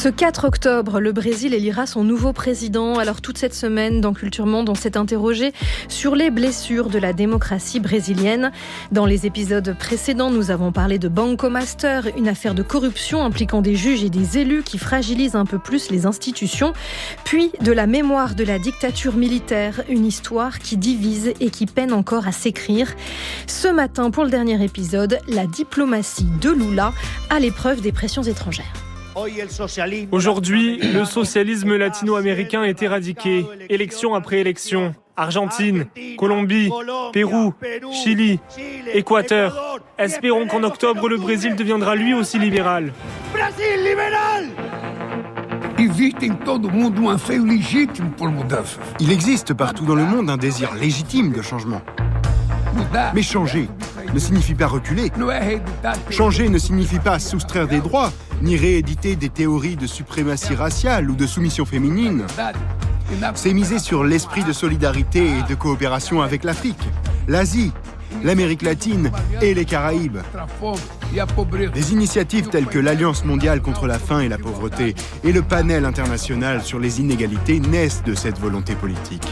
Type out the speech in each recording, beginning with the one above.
Ce 4 octobre, le Brésil élira son nouveau président. Alors toute cette semaine, dans Culture Monde, on s'est interrogé sur les blessures de la démocratie brésilienne. Dans les épisodes précédents, nous avons parlé de Banco Master, une affaire de corruption impliquant des juges et des élus qui fragilise un peu plus les institutions. Puis de la mémoire de la dictature militaire, une histoire qui divise et qui peine encore à s'écrire. Ce matin, pour le dernier épisode, la diplomatie de Lula à l'épreuve des pressions étrangères. Aujourd'hui, le socialisme latino-américain est éradiqué, élection après élection. Argentine, Colombie, Pérou, Chili, Équateur. Espérons qu'en octobre, le Brésil deviendra lui aussi libéral. Brasil libéral! Il existe partout dans le monde un désir légitime de changement. Mais changer ne signifie pas reculer. Changer ne signifie pas soustraire des droits, ni rééditer des théories de suprématie raciale ou de soumission féminine. C'est miser sur l'esprit de solidarité et de coopération avec l'Afrique, l'Asie, l'Amérique latine et les Caraïbes. Des initiatives telles que l'Alliance mondiale contre la faim et la pauvreté et le panel international sur les inégalités naissent de cette volonté politique.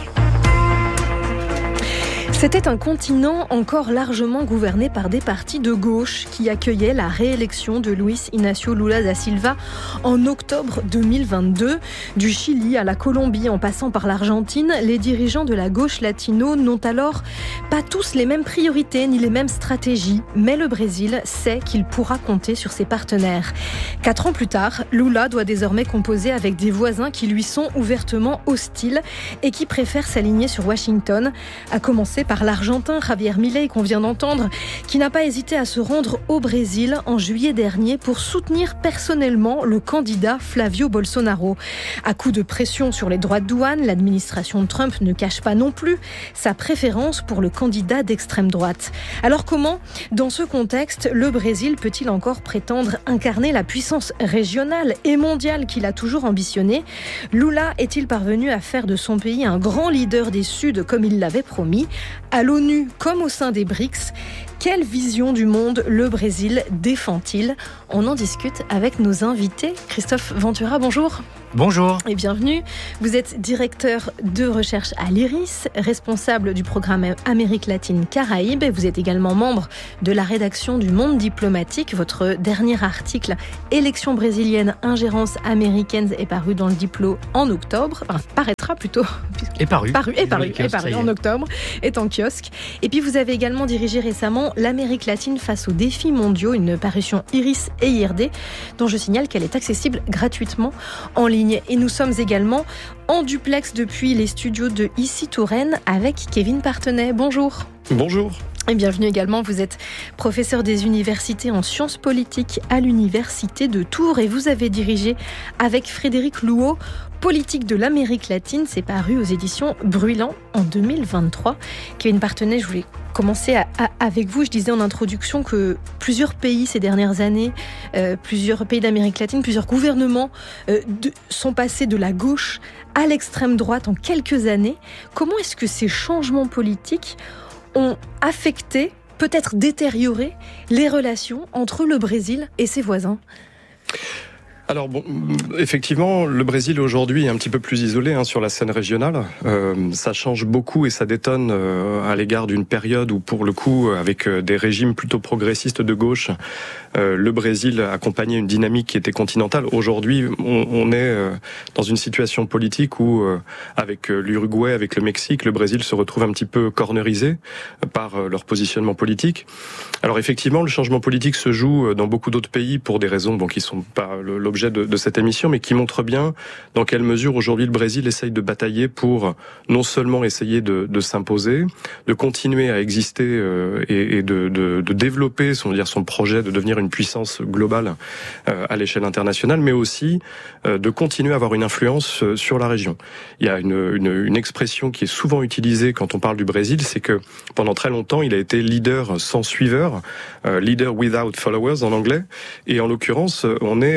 C'était un continent encore largement gouverné par des partis de gauche qui accueillaient la réélection de Luis Inácio Lula da Silva en octobre 2022. Du Chili à la Colombie en passant par l'Argentine, les dirigeants de la gauche latino n'ont alors pas tous les mêmes priorités ni les mêmes stratégies. Mais le Brésil sait qu'il pourra compter sur ses partenaires. 4 ans plus tard, Lula doit désormais composer avec des voisins qui lui sont ouvertement hostiles et qui préfèrent s'aligner sur Washington, à commencer par l'Argentin Javier Milei qu'on vient d'entendre, qui n'a pas hésité à se rendre au Brésil en juillet dernier pour soutenir personnellement le candidat Flavio Bolsonaro. À coup de pression sur les droits de douane, l'administration de Trump ne cache pas non plus sa préférence pour le candidat d'extrême droite. Alors comment, dans ce contexte, le Brésil peut-il encore prétendre incarner la puissance régionale et mondiale qu'il a toujours ambitionnée ? Lula est-il parvenu à faire de son pays un grand leader des Suds comme il l'avait promis ? À l'ONU comme au sein des BRICS, quelle vision du monde le Brésil défend-il ? On en discute avec nos invités. Christophe Ventura, bonjour. Bonjour. Et bienvenue. Vous êtes directeur de recherche à l'IRIS, responsable du programme Amérique latine Caraïbes. Et vous êtes également membre de la rédaction du Monde diplomatique. Votre dernier article, Élections brésiliennes, ingérence américaine, est paru dans le Diplo en octobre. Enfin, paraîtra plutôt. Est paru En octobre, est en kiosque. Et puis vous avez également dirigé récemment l'Amérique latine face aux défis mondiaux, une parution IRIS et IRD, dont je signale qu'elle est accessible gratuitement en ligne. Et nous sommes également en duplex depuis les studios de Ici Touraine avec Kevin Partenay. Bonjour. Bonjour. Et bienvenue également, vous êtes professeur des universités en sciences politiques à l'université de Tours et vous avez dirigé avec Frédéric Louot Politique de l'Amérique latine, c'est paru aux éditions Brûlant en 2023. Kevin Partenay, je voulais commencer avec vous. Je disais en introduction que plusieurs pays ces dernières années, plusieurs pays d'Amérique latine, plusieurs gouvernements sont passés de la gauche à l'extrême droite en quelques années. Comment est-ce que ces changements politiques ont affecté, peut-être détérioré, les relations entre le Brésil et ses voisins ? Alors bon, effectivement, le Brésil aujourd'hui est un petit peu plus isolé sur la scène régionale. Ça change beaucoup et ça détonne à l'égard d'une période où, pour le coup, avec des régimes plutôt progressistes de gauche, le Brésil accompagnait une dynamique qui était continentale. Aujourd'hui, on est dans une situation politique où, avec l'Uruguay, avec le Mexique, le Brésil se retrouve un petit peu cornerisé par leur positionnement politique. Alors effectivement, le changement politique se joue dans beaucoup d'autres pays pour des raisons qui sont pas l'objet de cette émission, mais qui montre bien dans quelle mesure aujourd'hui le Brésil essaye de batailler pour non seulement essayer de s'imposer, de continuer à exister et de développer son projet de devenir une puissance globale à l'échelle internationale, mais aussi de continuer à avoir une influence sur la région. Il y a une expression qui est souvent utilisée quand on parle du Brésil, c'est que pendant très longtemps, il a été leader sans suiveurs, leader without followers en anglais, et en l'occurrence, on est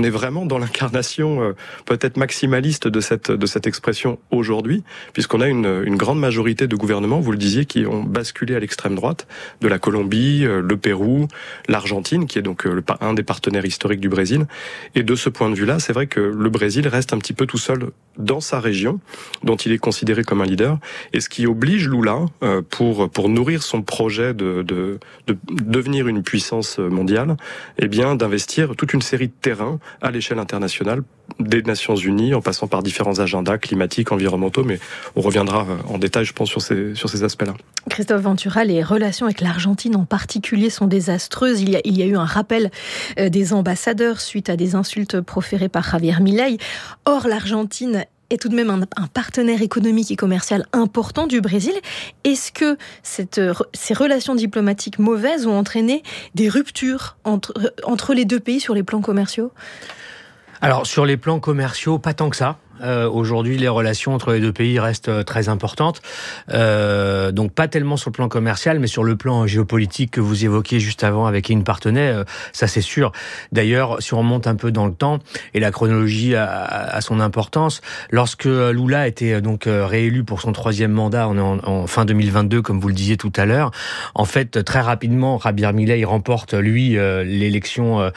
est vraiment dans l'incarnation peut-être maximaliste de cette expression aujourd'hui, puisqu'on a une grande majorité de gouvernements, vous le disiez, qui ont basculé à l'extrême droite, de la Colombie, le Pérou, l'Argentine, qui est donc un des partenaires historiques du Brésil. Et de ce point de vue-là, c'est vrai que le Brésil reste un petit peu tout seul dans sa région, dont il est considéré comme un leader, et ce qui oblige Lula, pour nourrir son projet de devenir une puissance mondiale, eh bien d'investir toute une série de terrains à l'échelle internationale, des Nations Unies, en passant par différents agendas climatiques, environnementaux, mais on reviendra en détail, je pense, sur ces aspects-là. Christophe Ventura, les relations avec l'Argentine en particulier sont désastreuses. Il y a eu un rappel des ambassadeurs suite à des insultes proférées par Javier Milei. Or, l'Argentine est tout de même un partenaire économique et commercial important du Brésil. Est-ce que ces relations diplomatiques mauvaises ont entraîné des ruptures entre les deux pays sur les plans commerciaux ? Alors, sur les plans commerciaux, pas tant que ça. Aujourd'hui, les relations entre les deux pays restent très importantes. Donc pas tellement sur le plan commercial, mais sur le plan géopolitique que vous évoquiez juste avant avec Lynn Partenay, ça c'est sûr. D'ailleurs, si on remonte un peu dans le temps, et la chronologie a son importance, lorsque Lula a été donc réélu pour son 3e mandat en fin 2022, comme vous le disiez tout à l'heure, en fait, très rapidement, Javier Milei remporte, lui, l'élection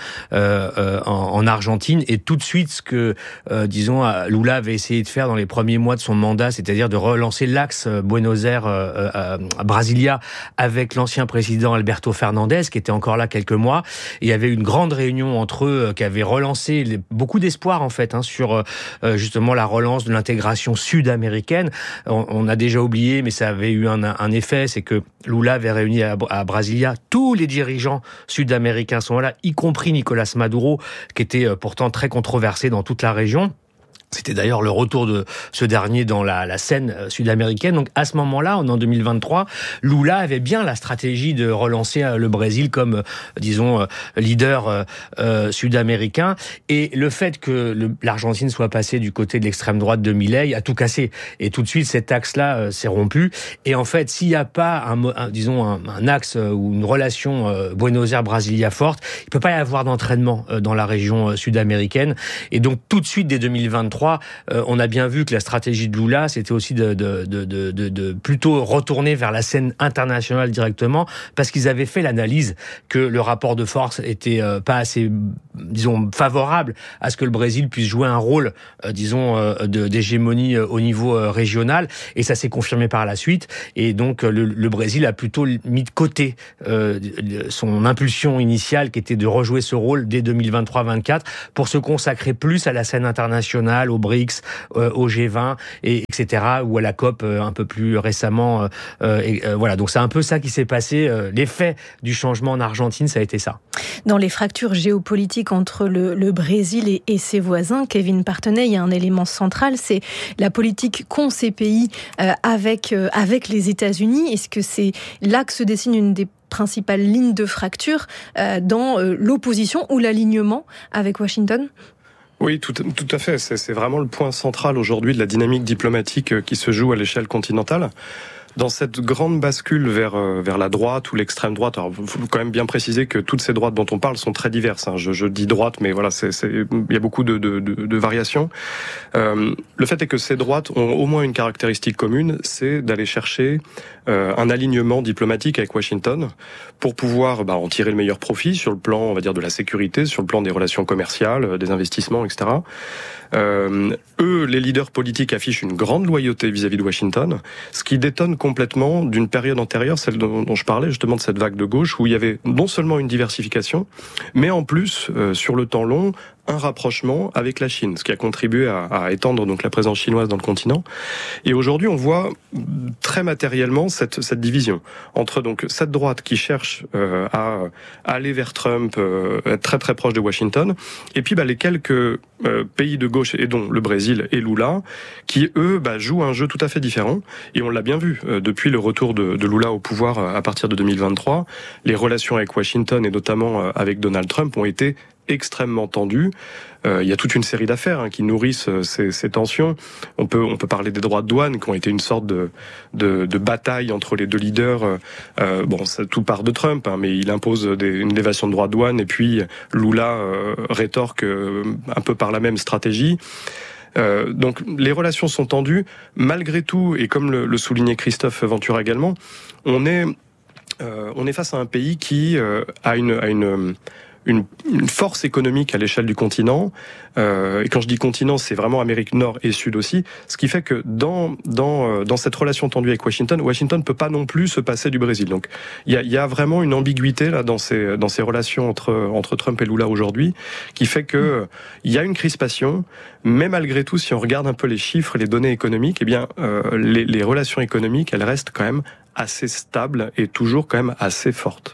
en Argentine, et tout de suite, ce que, disons, Lula avait essayé de faire dans les premiers mois de son mandat, c'est-à-dire de relancer l'axe Buenos Aires-Brasilia avec l'ancien président Alberto Fernandez, qui était encore là quelques mois. Et il y avait une grande réunion entre eux qui avait relancé beaucoup d'espoir en fait sur justement la relance de l'intégration sud-américaine. On a déjà oublié, mais ça avait eu un effet, c'est que Lula avait réuni à Brasilia tous les dirigeants sud-américains à ce moment-là, y compris Nicolas Maduro, qui était pourtant très controversé dans toute la région. C'était d'ailleurs le retour de ce dernier dans la scène sud-américaine. Donc à ce moment-là, en 2023, Lula avait bien la stratégie de relancer le Brésil comme, disons, leader sud-américain. Et le fait que l'Argentine soit passée du côté de l'extrême droite de Milei a tout cassé. Et tout de suite, cet axe-là s'est rompu. Et en fait, s'il n'y a pas un axe ou une relation Buenos Aires-Brasilia forte, il ne peut pas y avoir d'entraînement dans la région sud-américaine. Et donc tout de suite, dès 2023, on a bien vu que la stratégie de Lula, c'était aussi de plutôt retourner vers la scène internationale directement, parce qu'ils avaient fait l'analyse que le rapport de force était pas assez, disons, favorable à ce que le Brésil puisse jouer un rôle, disons, d'hégémonie au niveau régional, et ça s'est confirmé par la suite. Et donc le Brésil a plutôt mis de côté son impulsion initiale, qui était de rejouer ce rôle dès 2023-24 pour se consacrer plus à la scène internationale, au BRICS, au G20, etc., ou à la COP un peu plus récemment. Voilà, donc c'est un peu ça qui s'est passé. L'effet du changement en Argentine, ça a été ça. Dans les fractures géopolitiques entre le Brésil et ses voisins, Kevin Partenay, il y a un élément central, c'est la politique qu'ont ces pays avec les États-Unis. Est-ce que c'est là que se dessine une des principales lignes de fracture dans l'opposition ou l'alignement avec Washington ? Oui, tout à fait. C'est vraiment le point central aujourd'hui de la dynamique diplomatique qui se joue à l'échelle continentale. Dans cette grande bascule vers la droite ou l'extrême droite, alors il faut quand même bien préciser que toutes ces droites dont on parle sont très diverses. Je dis droite, mais voilà, il y a beaucoup de variations. Le fait est que ces droites ont au moins une caractéristique commune, c'est d'aller chercher un alignement diplomatique avec Washington pour pouvoir en tirer le meilleur profit sur le plan, on va dire, de la sécurité, sur le plan des relations commerciales, des investissements, etc. Eux, les leaders politiques affichent une grande loyauté vis-à-vis de Washington, ce qui détonne complètement d'une période antérieure, celle dont je parlais, justement de cette vague de gauche, où il y avait non seulement une diversification, mais en plus, sur le temps long, un rapprochement avec la Chine, ce qui a contribué à étendre donc la présence chinoise dans le continent. Et aujourd'hui, on voit très matériellement cette division entre donc cette droite qui cherche à aller vers Trump, être très très proche de Washington, et puis les quelques pays de gauche, et dont le Brésil et Lula, qui eux jouent un jeu tout à fait différent. Et on l'a bien vu depuis le retour de Lula au pouvoir à partir de 2023, les relations avec Washington et notamment avec Donald Trump ont été extrêmement tendu. Il y a toute une série d'affaires qui nourrissent ces tensions. On peut parler des droits de douane qui ont été une sorte de bataille entre les deux leaders. Tout part de Trump, mais il impose une élévation de droits de douane et puis Lula rétorque un peu par la même stratégie. Donc les relations sont tendues. Malgré tout, et comme le soulignait Christophe Ventura également, on est face à un pays qui a une force économique à l'échelle du continent. Et quand je dis continent, c'est vraiment Amérique Nord et Sud aussi. Ce qui fait que dans cette relation tendue avec Washington ne peut pas non plus se passer du Brésil. Donc il y a vraiment une ambiguïté là dans ces relations entre Trump et Lula aujourd'hui, qui fait que il y a une crispation. Mais malgré tout, si on regarde un peu les chiffres, les données économiques, eh bien les relations économiques, elles restent quand même assez stables et toujours quand même assez fortes.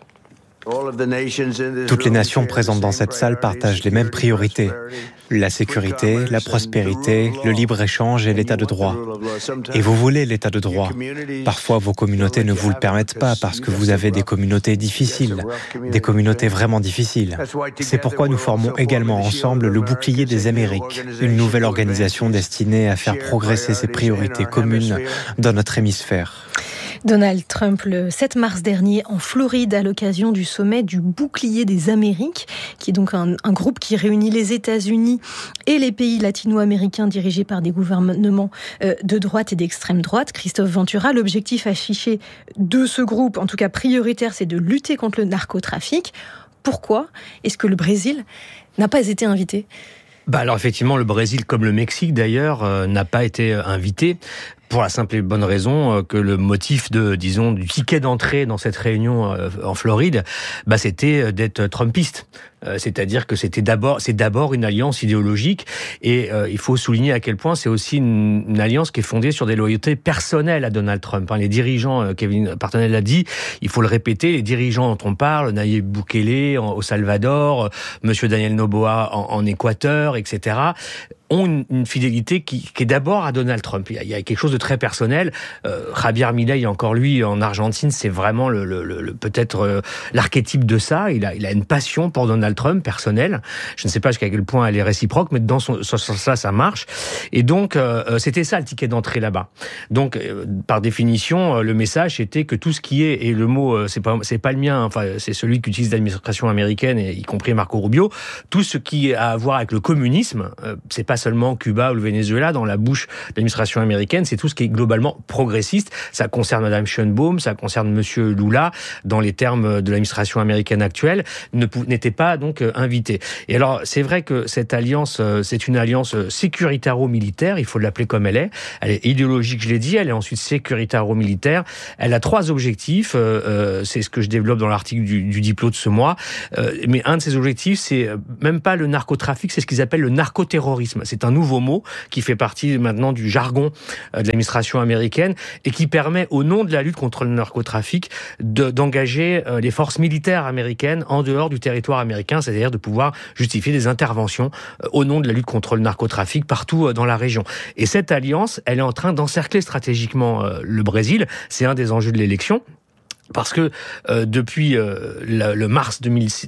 Toutes les nations présentes dans cette salle partagent les mêmes priorités. La sécurité, la prospérité, le libre-échange et l'état de droit. Et vous voulez l'état de droit. Parfois, vos communautés ne vous le permettent pas parce que vous avez des communautés difficiles, des communautés vraiment difficiles. C'est pourquoi nous formons également ensemble le Bouclier des Amériques, une nouvelle organisation destinée à faire progresser ces priorités communes dans notre hémisphère. Donald Trump, le 7 mars dernier, en Floride, à l'occasion du sommet du Bouclier des Amériques, qui est donc un groupe qui réunit les États-Unis et les pays latino-américains dirigés par des gouvernements de droite et d'extrême droite. Christophe Ventura, l'objectif affiché de ce groupe, en tout cas prioritaire, c'est de lutter contre le narcotrafic. Pourquoi est-ce que le Brésil n'a pas été invité ? Alors effectivement, le Brésil, comme le Mexique d'ailleurs, n'a pas été invité. Pour la simple et bonne raison que le motif du ticket d'entrée dans cette réunion en Floride, c'était d'être trumpiste. C'est-à-dire que c'est d'abord une alliance idéologique et il faut souligner à quel point c'est aussi une alliance qui est fondée sur des loyautés personnelles à Donald Trump. Les dirigeants, Kevin Partenell l'a dit, il faut le répéter, les dirigeants dont on parle, Nayib Bukele au Salvador, Monsieur Daniel Noboa en Équateur, etc., ont une fidélité qui est d'abord à Donald Trump. Il y a quelque chose de très personnel. Javier Milei, encore lui, en Argentine, c'est vraiment peut-être l'archétype de ça. Il a une passion pour Donald Trump, personnelle. Je ne sais pas jusqu'à quel point elle est réciproque, mais dans ce sens-là, ça marche. Et donc, c'était ça le ticket d'entrée là-bas. Donc, par définition, le message était que tout ce qui est, et le mot, c'est pas le mien, c'est celui qu'utilise l'administration américaine, y compris Marco Rubio, tout ce qui a à voir avec le communisme, c'est pas seulement Cuba ou le Venezuela dans la bouche de l'administration américaine, c'est tout ce qui est globalement progressiste. Ça concerne Madame Schönbaum, ça concerne Monsieur Lula, dans les termes de l'administration américaine actuelle, n'était pas donc invité. Et alors, c'est vrai que cette alliance, c'est une alliance sécuritaro-militaire, il faut l'appeler comme elle est. Elle est idéologique, je l'ai dit, elle est ensuite sécuritaro-militaire. Elle a 3 objectifs, c'est ce que je développe dans l'article du Diplo de ce mois. Mais un de ces objectifs, c'est même pas le narcotrafic, c'est ce qu'ils appellent le narcoterrorisme. C'est un nouveau mot qui fait partie maintenant du jargon de l'administration américaine et qui permet, au nom de la lutte contre le narcotrafic, d'engager les forces militaires américaines en dehors du territoire américain, c'est-à-dire de pouvoir justifier des interventions au nom de la lutte contre le narcotrafic partout dans la région. Et cette alliance, elle est en train d'encercler stratégiquement le Brésil. C'est un des enjeux de l'élection. Parce que depuis le mars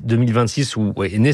2026 où est né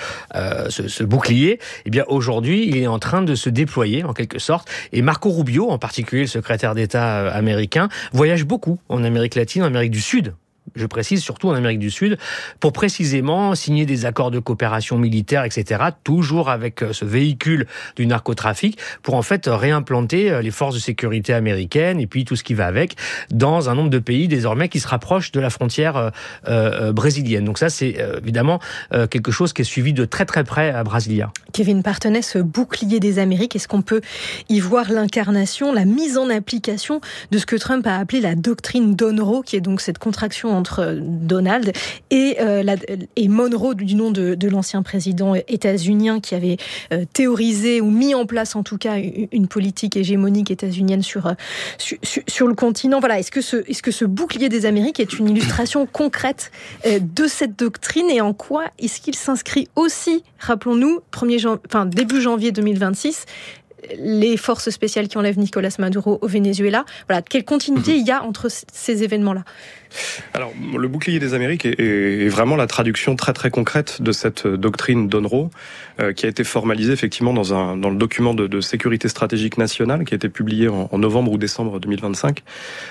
ce bouclier, eh bien aujourd'hui il est en train de se déployer en quelque sorte. Et Marco Rubio, en particulier le secrétaire d'État américain, voyage beaucoup en Amérique latine, en Amérique du Sud. Je précise surtout en Amérique du Sud, pour précisément signer des accords de coopération militaire, etc., toujours avec ce véhicule du narcotrafic, pour en fait réimplanter les forces de sécurité américaines et puis tout ce qui va avec, dans un nombre de pays désormais qui se rapprochent de la frontière brésilienne. Donc ça, c'est évidemment quelque chose qui est suivi de très très près à Brasilia. Kevin Partenay, ce bouclier des Amériques, est-ce qu'on peut y voir l'incarnation, la mise en application de ce que Trump a appelé la doctrine Monroe, qui est donc cette contraction entre Donald et Monroe, du nom de l'ancien président états-unien qui avait théorisé ou mis en place en tout cas une politique hégémonique états-unienne sur le continent. Voilà, est-ce que ce bouclier des Amériques est une illustration concrète de cette doctrine et en quoi est-ce qu'il s'inscrit aussi, rappelons-nous, début janvier 2026, les forces spéciales qui enlèvent Nicolas Maduro au Venezuela. Voilà, quelle continuité il y a entre ces événements-là ? Alors, le bouclier des Amériques est vraiment la traduction très très concrète de cette doctrine d'UNRWA qui a été formalisée effectivement dans le document de sécurité stratégique nationale qui a été publié en novembre ou décembre 2025,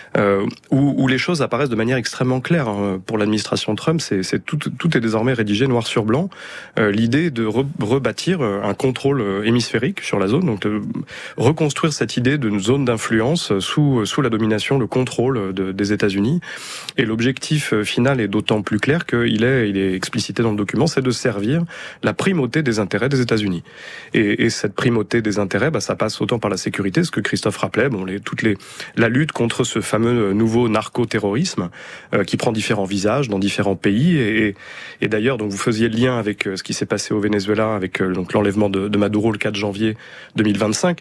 où les choses apparaissent de manière extrêmement claire pour l'administration Trump. Tout est désormais rédigé noir sur blanc. L'idée de rebâtir un contrôle hémisphérique sur la zone, donc de reconstruire cette idée d'une zone d'influence sous la domination, le contrôle des États-Unis. Et l'objectif final est d'autant plus clair qu'il est explicité dans le document, c'est de servir la primauté des intérêts des États-Unis. Et cette primauté des intérêts, ça passe autant par la sécurité, ce que Christophe rappelait, la lutte contre ce fameux nouveau narco-terrorisme qui prend différents visages dans différents pays. Et d'ailleurs, donc vous faisiez le lien avec ce qui s'est passé au Venezuela, avec donc l'enlèvement de Maduro le 4 janvier 2025.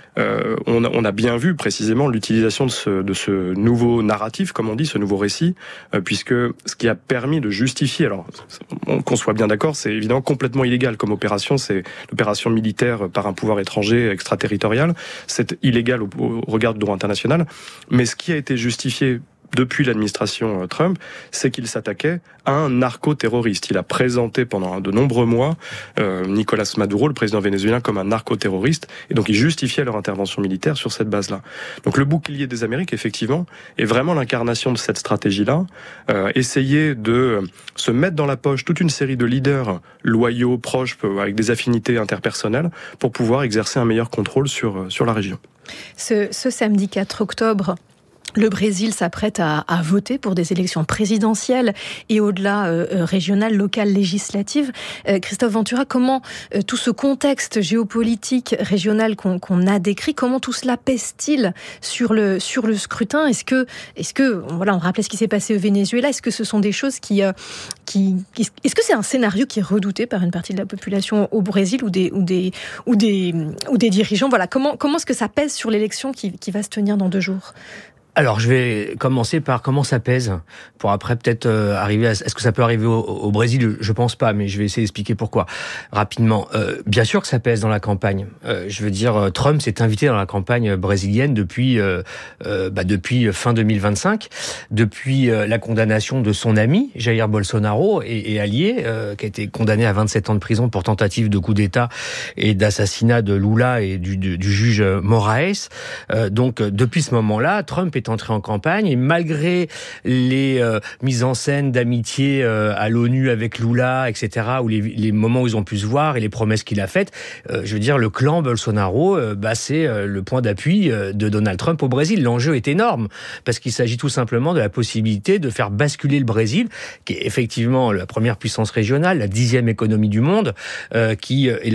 On a bien vu précisément l'utilisation de ce nouveau narratif, comme on dit, ce nouveau récit, puisque ce qui a permis de justifier, alors qu'on soit bien d'accord, c'est évidemment complètement illégal comme opération, c'est l'opération militaire par un pouvoir étranger extraterritorial, c'est illégal au regard du droit international, mais ce qui a été justifié depuis l'administration Trump, c'est qu'il s'attaquait à un narco-terroriste. Il a présenté pendant de nombreux mois Nicolas Maduro, le président vénézuélien, comme un narco-terroriste, et donc il justifiait leur intervention militaire sur cette base-là. Donc le bouclier des Amériques, effectivement, est vraiment l'incarnation de cette stratégie-là, essayer de se mettre dans la poche toute une série de leaders loyaux, proches, avec des affinités interpersonnelles, pour pouvoir exercer un meilleur contrôle sur la région. Ce samedi 4 octobre, le Brésil s'apprête à voter pour des élections présidentielles et au-delà régionales, locales, législatives. Christophe Ventura, comment tout ce contexte géopolitique régional qu'on a décrit, comment tout cela pèse-t-il sur le scrutin ? Est-ce que voilà, on rappelait ce qui s'est passé au Venezuela, est-ce que ce sont des choses est-ce que c'est un scénario qui est redouté par une partie de la population au Brésil ou des dirigeants ? Voilà, comment est-ce que ça pèse sur l'élection qui va se tenir dans 2 jours ? Alors, je vais commencer par comment ça pèse, pour après peut-être arriver à... Est-ce que ça peut arriver au Brésil ? Je pense pas, mais je vais essayer d'expliquer pourquoi. Rapidement, bien sûr que ça pèse dans la campagne. Je veux dire, Trump s'est invité dans la campagne brésilienne depuis fin 2025, depuis la condamnation de son ami, Jair Bolsonaro, et allié, qui a été condamné à 27 ans de prison pour tentative de coup d'État et d'assassinat de Lula et du juge Moraes. Donc, depuis ce moment-là, Trump est entré en campagne et malgré les mises en scène d'amitié à l'ONU avec Lula, etc., ou les moments où ils ont pu se voir et les promesses qu'il a faites, je veux dire, le clan Bolsonaro, c'est le point d'appui de Donald Trump au Brésil. L'enjeu est énorme parce qu'il s'agit tout simplement de la possibilité de faire basculer le Brésil, qui est effectivement la première puissance régionale, la 10e économie du monde, qui est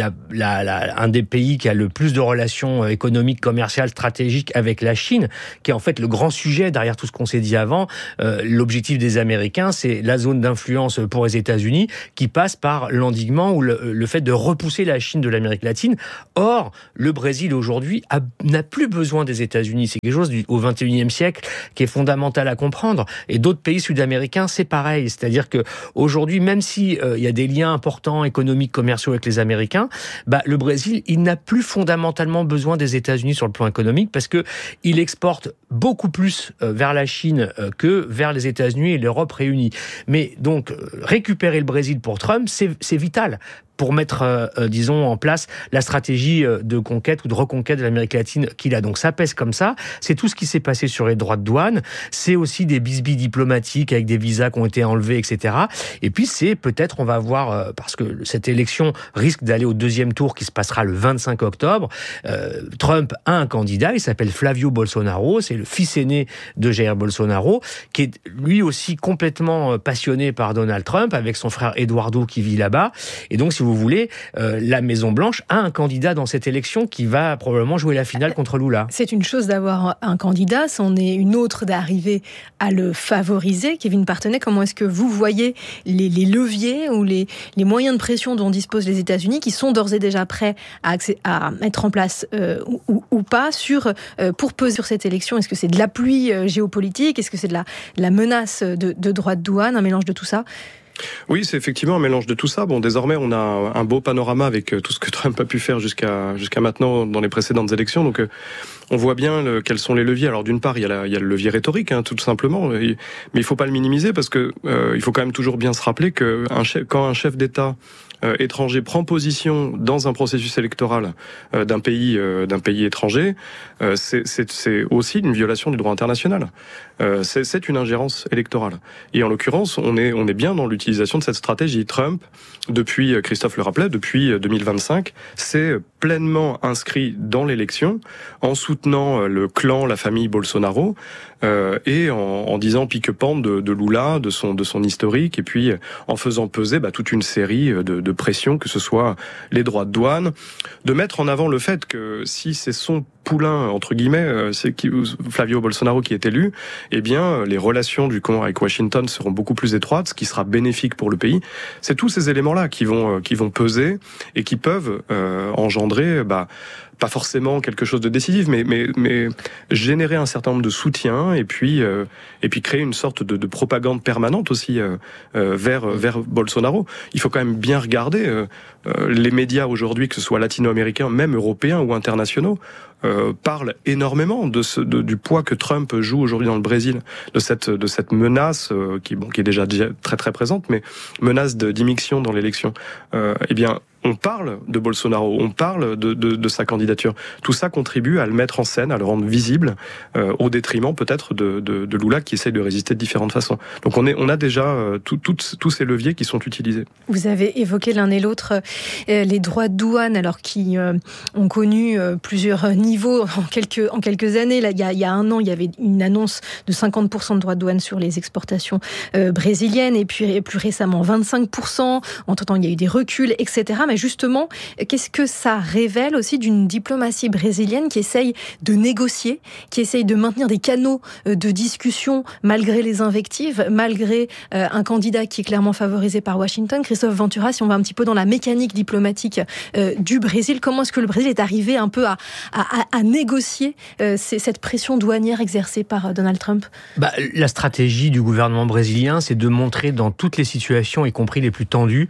un des pays qui a le plus de relations économiques, commerciales, stratégiques avec la Chine, qui est en fait le grand sujet derrière tout ce qu'on s'est dit avant. L'objectif des Américains, c'est la zone d'influence pour les États-Unis qui passe par l'endiguement ou le fait de repousser la Chine de l'Amérique latine. Or, le Brésil aujourd'hui n'a plus besoin des États-Unis. C'est quelque chose au XXIe siècle qui est fondamental à comprendre. Et d'autres pays sud-américains, c'est pareil. C'est-à-dire que aujourd'hui, même si il y a des liens importants économiques, commerciaux avec les Américains, le Brésil, il n'a plus fondamentalement besoin des États-Unis sur le plan économique parce que il exporte beaucoup plus vers la Chine que vers les États-Unis et l'Europe réunie. Mais donc, récupérer le Brésil pour Trump, c'est vital pour mettre, en place la stratégie de conquête ou de reconquête de l'Amérique latine qu'il a. Donc ça pèse comme ça. C'est tout ce qui s'est passé sur les droits de douane. C'est aussi des bisbilles diplomatiques avec des visas qui ont été enlevés, etc. Et puis c'est peut-être, on va voir, parce que cette élection risque d'aller au 2e tour qui se passera le 25 octobre. Trump a un candidat, il s'appelle Flavio Bolsonaro. C'est le fils aîné de Jair Bolsonaro, qui est lui aussi complètement passionné par Donald Trump, avec son frère Eduardo qui vit là-bas. Et donc, si vous voulez, la Maison-Blanche a un candidat dans cette élection qui va probablement jouer la finale contre Lula. C'est une chose d'avoir un candidat, c'en est une autre d'arriver à le favoriser. Kevin Partenay, comment est-ce que vous voyez les leviers ou les moyens de pression dont disposent les États-Unis qui sont d'ores et déjà prêts à mettre en place ou pas pour peser sur cette élection? Est-ce que c'est de l'appui géopolitique? Est-ce que c'est de la menace de droits de douane, un mélange de tout ça? Oui, c'est effectivement un mélange de tout ça. Bon, désormais, on a un beau panorama avec tout ce que Trump a pu faire jusqu'à maintenant dans les précédentes élections. Donc, on voit bien quels sont les leviers. Alors, d'une part, il y a le levier rhétorique, tout simplement, mais il faut pas le minimiser parce que il faut quand même toujours bien se rappeler que quand un chef d'État étranger prend position dans un processus électoral d'un pays étranger, c'est aussi une violation du droit international. C'est une ingérence électorale. Et en l'occurrence, on est bien dans l'utilisation de cette stratégie. Trump, depuis, Christophe le rappelait, depuis 2025, s'est pleinement inscrit dans l'élection en soutenant le clan, la famille Bolsonaro, et en disant pique-pente de Lula, de son historique, et puis en faisant peser toute une série de pressions, que ce soit les droits de douane, de mettre en avant le fait que si c'est son poulain, entre guillemets, Flavio Bolsonaro qui est élu, eh bien, les relations du camp avec Washington seront beaucoup plus étroites, ce qui sera bénéfique pour le pays. C'est tous ces éléments-là qui vont peser et qui peuvent engendrer, pas forcément quelque chose de décisif, mais générer un certain nombre de soutiens et puis créer une sorte de propagande permanente aussi vers Bolsonaro. Il faut quand même bien regarder les médias aujourd'hui, que ce soit latino-américains, même européens ou internationaux, parlent énormément du poids que Trump joue aujourd'hui dans le Brésil, de cette menace qui est déjà très très présente, mais menace d'immixtion dans l'élection. Eh bien, on parle de Bolsonaro, on parle de sa candidature. Tout ça contribue à le mettre en scène, à le rendre visible, au détriment peut-être de Lula qui essaye de résister de différentes façons. Donc on a déjà tous ces leviers qui sont utilisés. Vous avez évoqué l'un et l'autre les droits de douane, alors qui ont connu plusieurs niveaux en quelques années. Là, il y a un an, il y avait une annonce de 50% de droits de douane sur les exportations brésiliennes, et puis plus récemment 25%. Entre-temps, il y a eu des reculs, etc. Mais justement, qu'est-ce que ça révèle aussi d'une diplomatie brésilienne qui essaye de négocier, qui essaye de maintenir des canaux de discussion malgré les invectives, malgré un candidat qui est clairement favorisé par Washington? Christophe Ventura, si on va un petit peu dans la mécanique diplomatique du Brésil, comment est-ce que le Brésil est arrivé un peu à négocier cette pression douanière exercée par Donald Trump? La stratégie du gouvernement brésilien, c'est de montrer dans toutes les situations, y compris les plus tendues,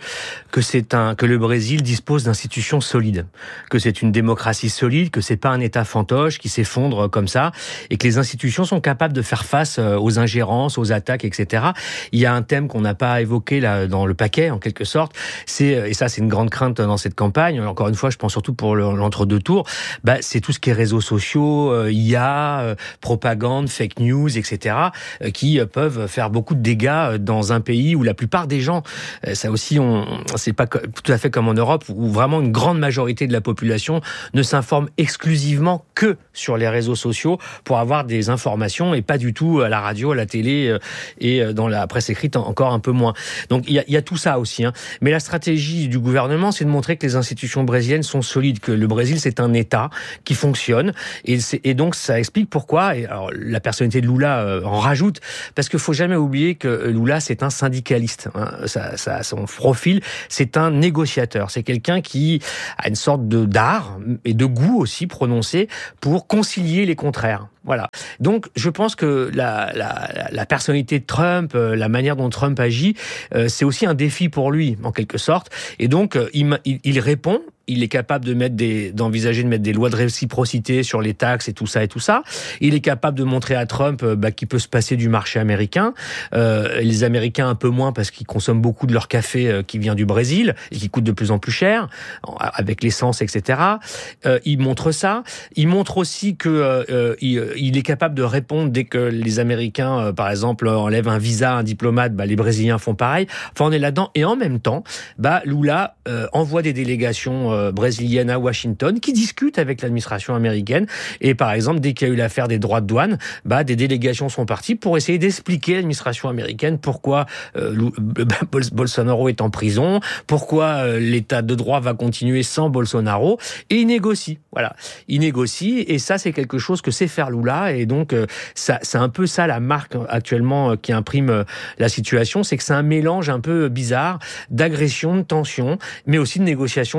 que le Brésil dispose d'institutions solides, que c'est une démocratie solide, que c'est pas un État fantoche qui s'effondre comme ça, et que les institutions sont capables de faire face aux ingérences, aux attaques, etc. Il y a un thème qu'on n'a pas évoqué là dans le paquet, en quelque sorte, et ça c'est une grande crainte dans cette campagne, encore une fois je pense surtout pour l'entre-deux tours, c'est tout ce qui est réseaux sociaux, IA, propagande, fake news, etc., qui peuvent faire beaucoup de dégâts dans un pays où la plupart des gens, ça aussi c'est pas tout à fait comme en Europe, où vraiment une grande majorité de la population ne s'informe exclusivement que sur les réseaux sociaux pour avoir des informations, et pas du tout à la radio, à la télé et dans la presse écrite encore un peu moins. Donc il y a tout ça aussi. Mais la stratégie du gouvernement, c'est de montrer que les institutions brésiliennes sont solides, que le Brésil c'est un État qui fonctionne, et donc ça explique pourquoi. Et alors la personnalité de Lula en rajoute, parce qu'il faut jamais oublier que Lula c'est un syndicaliste. Son profil, c'est un négociateur. C'est quelqu'un qui a une sorte d'art et de goût aussi prononcé pour concilier les contraires. Voilà. Donc, je pense que la personnalité de Trump, la manière dont Trump agit, c'est aussi un défi pour lui, en quelque sorte. Et donc, il répond. Il est capable d'envisager de mettre des lois de réciprocité sur les taxes et tout ça. Il est capable de montrer à Trump qu'il peut se passer du marché américain. Les Américains un peu moins parce qu'ils consomment beaucoup de leur café qui vient du Brésil et qui coûte de plus en plus cher avec l'essence, etc. Il montre ça. Il montre aussi que il est capable de répondre dès que les Américains, par exemple, enlèvent un visa à un diplomate. Les Brésiliens font pareil. Enfin, on est là-dedans. Et en même temps, Lula envoie des délégations brésilienne à Washington qui discute avec l'administration américaine, et par exemple dès qu'il y a eu l'affaire des droits de douane, des délégations sont parties pour essayer d'expliquer à l'administration américaine pourquoi Bolsonaro est en prison, pourquoi l'état de droit va continuer sans Bolsonaro, et il négocie. Voilà, il négocie, et ça c'est quelque chose que sait faire Lula, et donc ça, c'est un peu ça la marque actuellement qui imprime la situation, c'est que c'est un mélange un peu bizarre d'agression, de tension, mais aussi de négociation permanente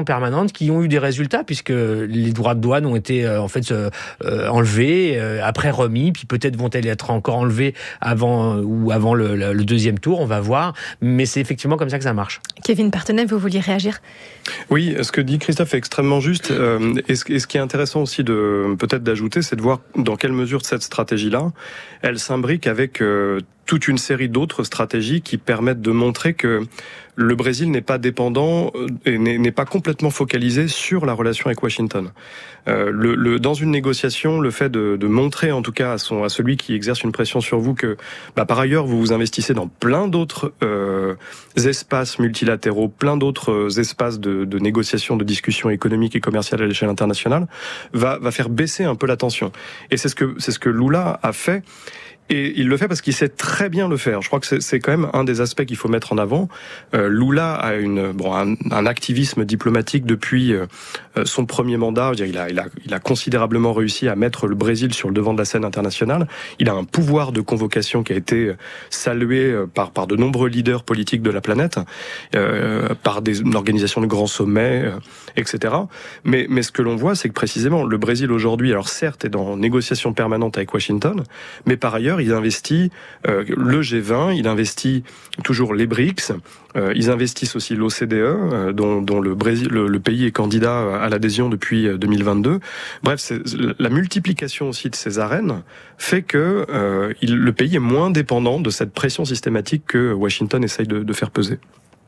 différentes qui ont eu des résultats, puisque les droits de douane ont été enlevés, après remis, puis peut-être vont-elles être encore enlevés avant le deuxième tour, on va voir. Mais c'est effectivement comme ça que ça marche. Kevin Partenay, vous vouliez réagir ? Oui, ce que dit Christophe est extrêmement juste. Et ce qui est intéressant aussi peut-être d'ajouter, c'est de voir dans quelle mesure cette stratégie-là, elle s'imbrique avec toute une série d'autres stratégies qui permettent de montrer que le Brésil n'est pas dépendant et n'est pas complètement focalisé sur la relation avec Washington. Dans une négociation, le fait de montrer en tout cas à celui qui exerce une pression sur vous que par ailleurs vous vous investissez dans plein d'autres espaces multilatéraux, plein d'autres espaces de négociation, de discussion économique et commerciale à l'échelle internationale, va faire baisser un peu la tension. Et c'est ce que Lula a fait. Et il le fait parce qu'il sait très bien le faire. Je crois que c'est quand même un des aspects qu'il faut mettre en avant. Lula a un activisme diplomatique depuis son premier mandat. Je veux dire, il a considérablement réussi à mettre le Brésil sur le devant de la scène internationale. Il a un pouvoir de convocation qui a été salué par de nombreux leaders politiques de la planète, par une organisation de grands sommets, etc. Mais ce que l'on voit, c'est que précisément le Brésil aujourd'hui, alors certes, est dans négociation permanente avec Washington, mais par ailleurs, il investit le G20, il investit toujours les BRICS, ils investissent aussi l'OCDE, dont le pays est candidat à l'adhésion depuis 2022. Bref, la multiplication aussi de ces arènes fait que le pays est moins dépendant de cette pression systématique que Washington essaye de faire peser.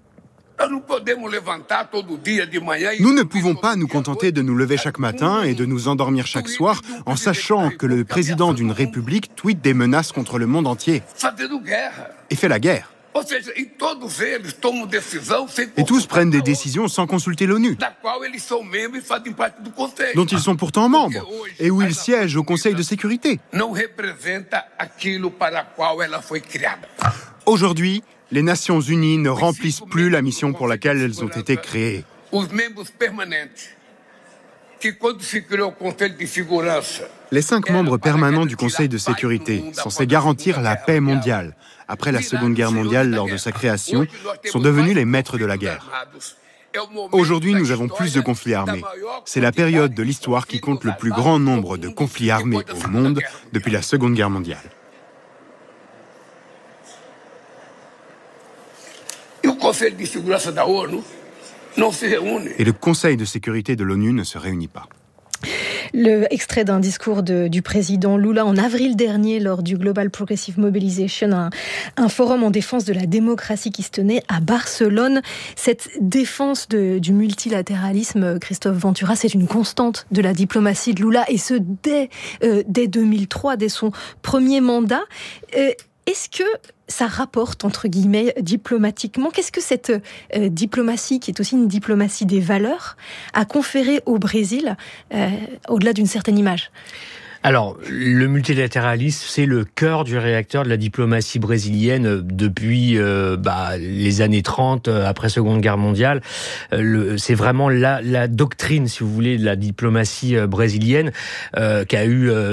Nous ne pouvons pas nous contenter de nous lever chaque matin et de nous endormir chaque soir en sachant que le président d'une république tweete des menaces contre le monde entier et fait la guerre. Et tous prennent des décisions sans consulter l'ONU, dont ils sont pourtant membres, et où ils siègent au Conseil de sécurité. Aujourd'hui, les Nations Unies ne remplissent plus la mission pour laquelle elles ont été créées. Les 5 membres permanents du Conseil de sécurité, censés garantir la paix mondiale, après la Seconde Guerre mondiale lors de sa création, sont devenus les maîtres de la guerre. Aujourd'hui, nous avons plus de conflits armés. C'est la période de l'histoire qui compte le plus grand nombre de conflits armés au monde depuis la Seconde Guerre mondiale. Et le Conseil de sécurité de l'ONU ne se réunit pas. Le extrait d'un discours du président Lula en avril dernier lors du Global Progressive Mobilization, un forum en défense de la démocratie qui se tenait à Barcelone. Cette défense du multilatéralisme, Christophe Ventura, c'est une constante de la diplomatie de Lula, et ce dès 2003, dès son premier mandat. Est-ce que ça rapporte, entre guillemets, diplomatiquement? Qu'est-ce que cette diplomatie, qui est aussi une diplomatie des valeurs, a conféré au Brésil, au-delà d'une certaine image? Alors, le multilatéralisme, c'est le cœur du réacteur de la diplomatie brésilienne depuis les années 30, après Seconde Guerre mondiale. C'est vraiment la doctrine, si vous voulez, de la diplomatie brésilienne qui a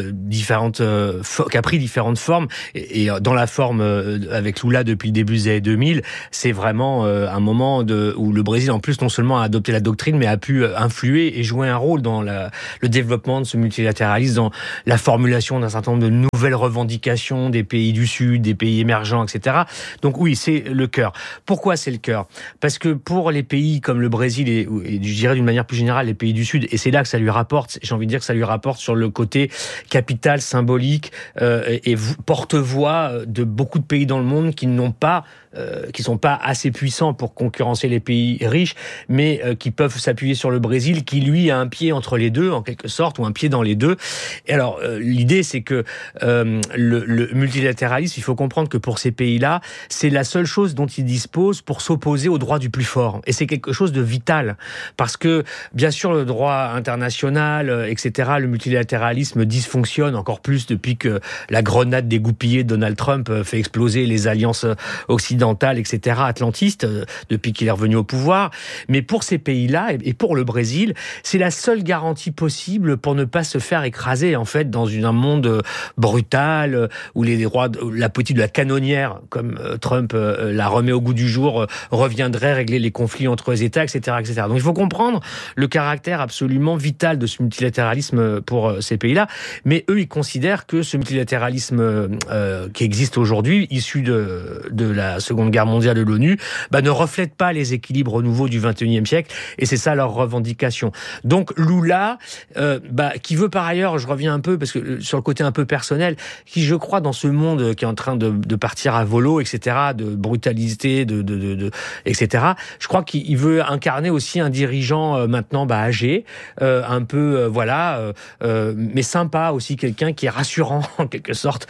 pris différentes formes. Et dans la forme avec Lula depuis le début des années 2000, c'est vraiment un moment où le Brésil, en plus, non seulement a adopté la doctrine, mais a pu influer et jouer un rôle dans le développement de ce multilatéralisme, dans la formulation d'un certain nombre de nouvelles revendications des pays du Sud, des pays émergents, etc. Donc oui, c'est le cœur. Pourquoi c'est le cœur? Parce que pour les pays comme le Brésil et je dirais d'une manière plus générale les pays du Sud, et c'est là que ça lui rapporte, j'ai envie de dire que ça lui rapporte sur le côté capital, symbolique et porte-voix de beaucoup de pays dans le monde qui sont pas assez puissants pour concurrencer les pays riches, mais qui peuvent s'appuyer sur le Brésil, qui lui a un pied entre les deux, en quelque sorte, ou un pied dans les deux. Et alors, l'idée, c'est que le multilatéralisme, il faut comprendre que pour ces pays-là, c'est la seule chose dont ils disposent pour s'opposer au droit du plus fort. Et c'est quelque chose de vital, parce que, bien sûr, le droit international, etc., le multilatéralisme dysfonctionne encore plus depuis que la grenade dégoupillée de Donald Trump fait exploser les alliances occidentales, etc., atlantistes, depuis qu'il est revenu au pouvoir. Mais pour ces pays-là, et pour le Brésil, c'est la seule garantie possible pour ne pas se faire écraser, en fait, fait, dans un monde brutal, où les droits, la politique de la canonnière, comme Trump la remet au goût du jour, reviendrait régler les conflits entre les États, etc., etc. Donc il faut comprendre le caractère absolument vital de ce multilatéralisme pour ces pays-là. Mais eux, ils considèrent que ce multilatéralisme qui existe aujourd'hui, issu de la Seconde Guerre mondiale de l'ONU, ne reflète pas les équilibres nouveaux du XXIe siècle, et c'est ça leur revendication. Donc Lula, qui veut par ailleurs, je reviens un peu, parce que sur le côté un peu personnel, qui je crois dans ce monde qui est en train de partir à volo, etc., de brutalité, etc., je crois qu'il veut incarner aussi un dirigeant maintenant âgé, un peu, mais sympa aussi, quelqu'un qui est rassurant en quelque sorte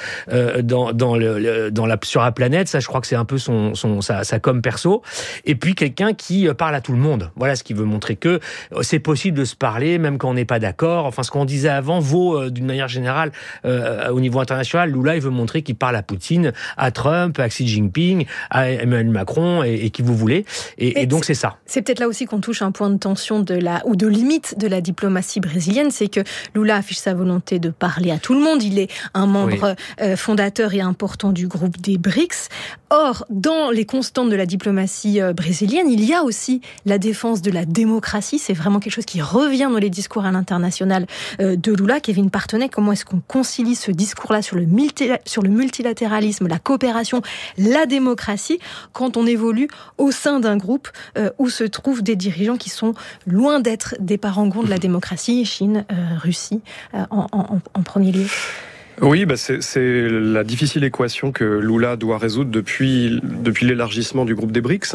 sur la planète. Ça, je crois que c'est un peu sa com perso. Et puis quelqu'un qui parle à tout le monde. Voilà ce qu'il veut montrer, que c'est possible de se parler même quand on n'est pas d'accord. Enfin, ce qu'on disait avant vaut d'une manière générale au niveau international. Lula, il veut montrer qu'il parle à Poutine, à Trump, à Xi Jinping, à Emmanuel Macron et qui vous voulez. Et donc c'est ça. C'est peut-être là aussi qu'on touche un point de tension ou de limite de la diplomatie brésilienne, c'est que Lula affiche sa volonté de parler à tout le monde. Il est un membre fondateur et important du groupe des BRICS. Or, dans les constantes de la diplomatie brésilienne, il y a aussi la défense de la démocratie. C'est vraiment quelque chose qui revient dans les discours à l'international de Lula. Kevin Partenay, comment est-ce qu'on concilie ce discours-là sur le multilatéralisme, la coopération, la démocratie, quand on évolue au sein d'un groupe où se trouvent des dirigeants qui sont loin d'être des parangons de la démocratie, Chine, Russie, en premier lieu? Oui, c'est la difficile équation que Lula doit résoudre depuis l'élargissement du groupe des BRICS.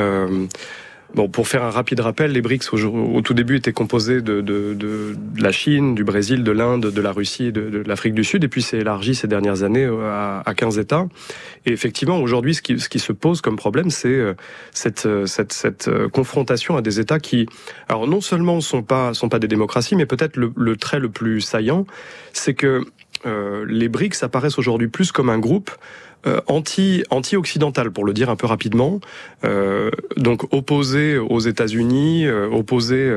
Pour faire un rapide rappel, les BRICS au tout début étaient composés de la Chine, du Brésil, de l'Inde, de la Russie et de l'Afrique du Sud, et puis c'est élargi ces dernières années à 15 États. Et effectivement, aujourd'hui, ce qui se pose comme problème, c'est cette confrontation à des États qui, alors non seulement sont pas des démocraties, mais peut-être le trait le plus saillant, c'est que les BRICS apparaissent aujourd'hui plus comme un groupe anti-occidental, pour le dire un peu rapidement, donc opposé aux États-Unis, opposé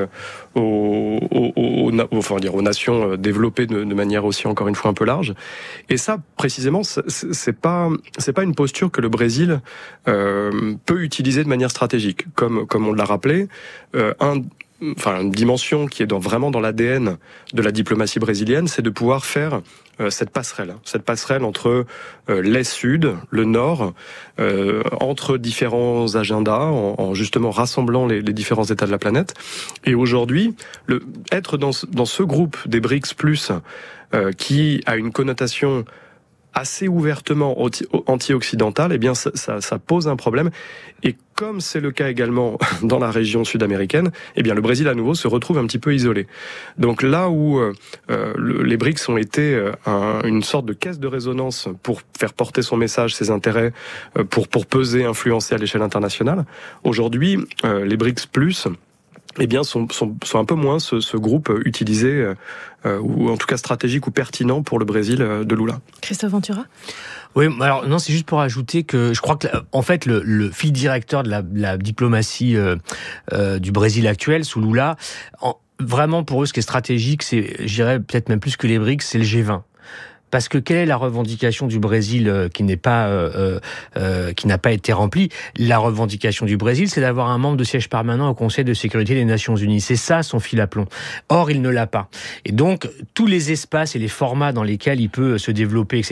aux nations développées de manière aussi, encore une fois, un peu large. Et ça, précisément, c'est pas une posture que le Brésil peut utiliser de manière stratégique, comme on l'a rappelé. Une dimension qui est vraiment dans l'ADN de la diplomatie brésilienne, c'est de pouvoir faire cette passerelle entre l'Est-Sud, le Nord, entre différents agendas, en justement rassemblant les différents États de la planète. Et aujourd'hui, être dans ce groupe des BRICS+, qui a une connotation assez ouvertement anti-occidentale, eh bien ça pose un problème. Et comme c'est le cas également dans la région sud-américaine, eh bien le Brésil à nouveau se retrouve un petit peu isolé. Donc là où les BRICS ont été une sorte de caisse de résonance pour faire porter son message, ses intérêts, pour peser, influencer à l'échelle internationale, aujourd'hui les BRICS+, sont un peu moins ce groupe utilisé, ou en tout cas stratégique ou pertinent pour le Brésil de Lula. Christophe Ventura ? Oui, alors non, c'est juste pour ajouter que je crois que en fait le fil directeur de la diplomatie du Brésil actuel sous Lula, vraiment pour eux ce qui est stratégique, c'est, je dirais peut-être même plus que les BRICS, c'est le G20. Parce que quelle est la revendication du Brésil qui n'a pas été remplie? La revendication du Brésil, c'est d'avoir un membre de siège permanent au Conseil de sécurité des Nations Unies. C'est ça son fil à plomb. Or, il ne l'a pas. Et donc, tous les espaces et les formats dans lesquels il peut se développer, etc.,